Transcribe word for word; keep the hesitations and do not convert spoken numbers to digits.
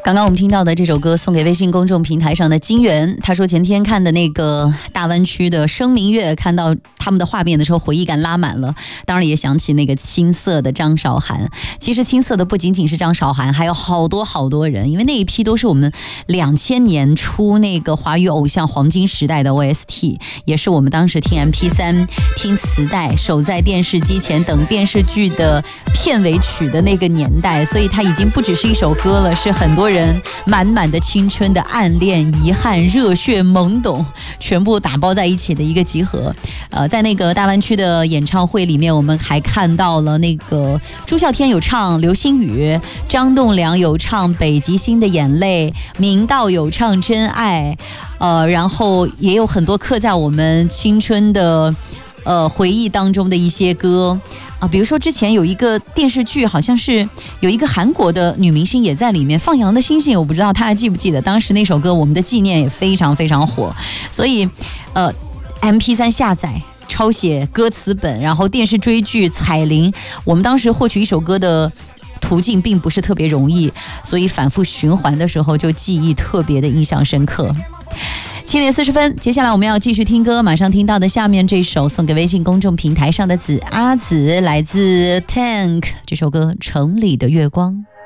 刚刚我们听到的这首歌送给微信公众平台上的金源，他说前天看的那个大湾区的声明月，看到他们的画面的时候回忆感拉满了，当然也想起那个青涩的张韶涵。其实青涩的不仅仅是张韶涵，还有好多好多人，因为那一批都是我们两千年初那个华语偶像黄金时代的 O S T， 也是我们当时听 M P 三 听磁带守在电视机前等电视剧的片尾曲的那个年代，所以它已经不只是一首歌了，是很多人满满的青春的暗恋、遗憾、热血、懵懂，全部打包在一起的一个集合。呃，在那个大湾区的演唱会里面，我们还看到了那个朱孝天有唱《流星雨》，张栋梁有唱《北极星的眼泪》，明道有唱《真爱》，呃，然后也有很多刻在我们青春的呃回忆当中的一些歌。啊，比如说之前有一个电视剧，好像是有一个韩国的女明星也在里面，放羊的星星，我不知道她还记不记得，当时那首歌《我们的纪念》也非常非常火，所以呃 M P 三 下载、抄写歌词本，然后电视追剧、彩铃，我们当时获取一首歌的途径并不是特别容易，所以反复循环的时候就记忆特别的印象深刻。七点四十分，接下来我们要继续听歌，马上听到的下面这首送给微信公众平台上的子阿紫，来自 Tank， 这首歌《城里的月光》。